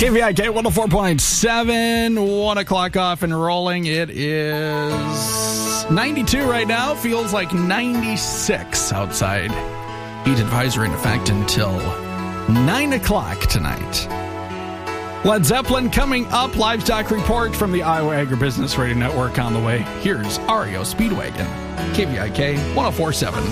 KVIK 104.7, 1 o'clock off and rolling. It is 92 right now. Feels like 96 outside. Heat advisory in effect until 9 o'clock tonight. Led Zeppelin coming up. Livestock report from the Iowa Agribusiness Radio Network on the way. Here's REO Speedwagon. KVIK 104.7.